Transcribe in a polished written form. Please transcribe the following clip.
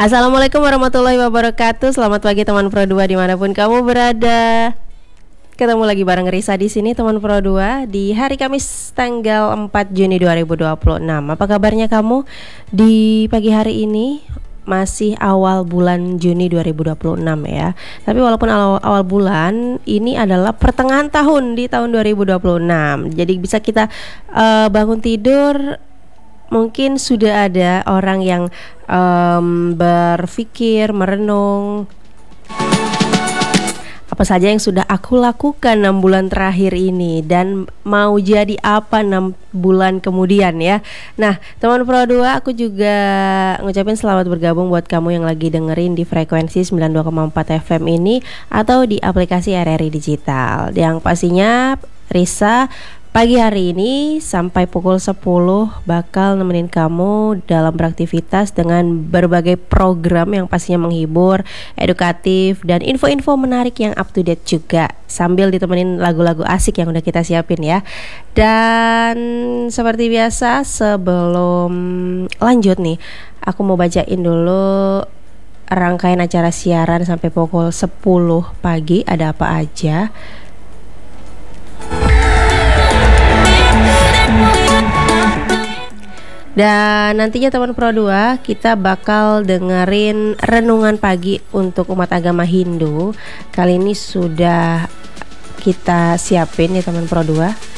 Assalamualaikum warahmatullahi wabarakatuh. Selamat pagi teman Pro 2 dimanapun kamu berada. Ketemu lagi bareng Risa di sini teman Pro 2 di hari Kamis tanggal 4 Juni 2026. Apa kabarnya kamu di pagi hari ini? Masih awal bulan Juni 2026 ya. Tapi walaupun awal bulan, ini adalah pertengahan tahun di tahun 2026. Jadi bisa kita bangun tidur, mungkin sudah ada orang yang berpikir, merenung apa saja yang sudah aku lakukan 6 bulan terakhir ini dan mau jadi apa 6 bulan kemudian ya. Nah teman Pro 2, aku juga ngucapin selamat bergabung buat kamu yang lagi dengerin di frekuensi 92,4 FM ini atau di aplikasi RRI Digital. Yang pastinya Risa pagi hari ini sampai pukul 10 bakal nemenin kamu dalam beraktivitas dengan berbagai program yang pastinya menghibur, edukatif, dan info-info menarik yang up to date juga, sambil ditemenin lagu-lagu asik yang udah kita siapin ya. Dan seperti biasa sebelum lanjut nih, aku mau bacain dulu rangkaian acara siaran sampai pukul 10 pagi ada apa aja. Dan nantinya teman Pro 2 kita bakal dengerin renungan pagi untuk umat agama Hindu. Kali ini sudah kita siapin ya teman Pro 2.